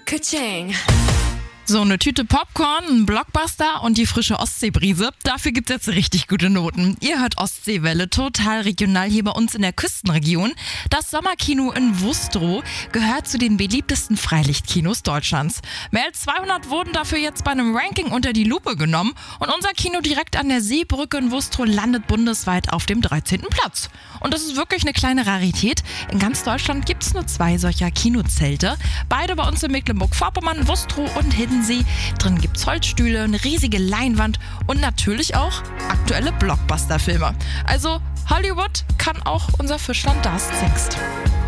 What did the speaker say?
Ka-ching. So eine Tüte Popcorn, ein Blockbuster und die frische Ostseebrise. Dafür gibt's jetzt richtig gute Noten. Ihr hört Ostseewelle, total regional hier bei uns in der Küstenregion. Das Sommerkino in Wustrow gehört zu den beliebtesten Freilichtkinos Deutschlands. Mehr als 200 wurden dafür jetzt bei einem Ranking unter die Lupe genommen. Und unser Kino direkt an der Seebrücke in Wustrow landet bundesweit auf dem 13. Platz. Und das ist wirklich eine kleine Rarität. In ganz Deutschland gibt's nur 2 solcher Kinozelte. Beide bei uns in Mecklenburg-Vorpommern, Wustrow und Hiddensee. Drin gibt's Holzstühle, eine riesige Leinwand und natürlich auch aktuelle Blockbuster-Filme. Also Hollywood kann auch unser Fischland, das Zingst.